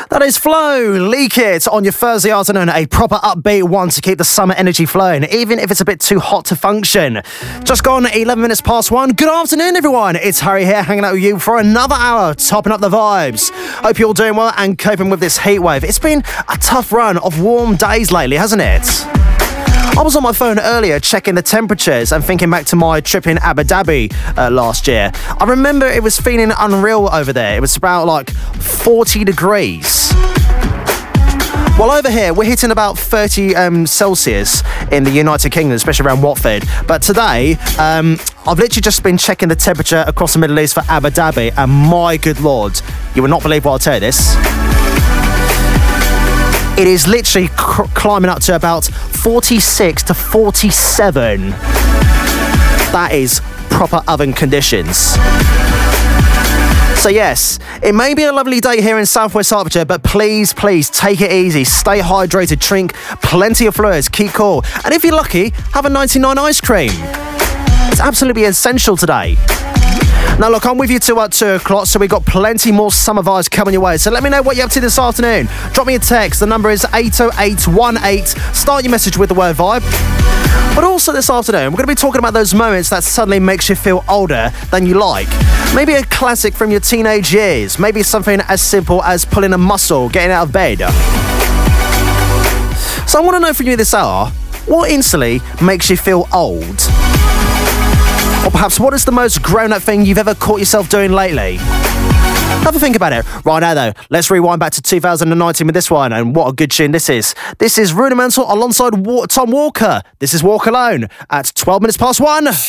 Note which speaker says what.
Speaker 1: That is Flow, Leak It on your Thursday afternoon. A proper upbeat one to keep the summer energy flowing, even if it's a bit too hot to function. Just gone 11 minutes past 1. Good afternoon, everyone. It's Harry here, hanging out with you for another hour, topping up the vibes. Hope you're all doing well and coping with this heat wave. It's been a tough run of warm days lately, hasn't it? I was on my phone earlier checking the temperatures and thinking back to my trip in Abu Dhabi last year. I remember it was feeling unreal over there. It was about like 40 degrees. Well, over here, we're hitting about 30 Celsius in the United Kingdom, especially around Watford. But today, I've literally just been checking the temperature across the Middle East for Abu Dhabi, and my good Lord, you will not believe what I'll tell you this. It is literally climbing up to about 46 to 47. That is proper oven conditions. So yes, it may be a lovely day here in Southwest Hertfordshire, but please take it easy. Stay hydrated, drink plenty of fluids, keep cool. And if you're lucky, have a 99 ice cream. It's absolutely essential today. Now look, I'm with you till 2 o'clock, so we've got plenty more summer vibes coming your way. So let me know what you're up to this afternoon. Drop me a text. The number is 80818. Start your message with the word vibe. But also this afternoon, we're going to be talking about those moments that suddenly makes you feel older than you like. Maybe a classic from your teenage years. Maybe something as simple as pulling a muscle, getting out of bed. So I want to know from you this hour, what instantly makes you feel old? Or perhaps, what is the most grown-up thing you've ever caught yourself doing lately? Have a think about it. Right now, though, let's rewind back to 2019 with this one, and what a good tune this is. This is Rudimental alongside Tom Walker. This is Walk Alone at 12 minutes past 1.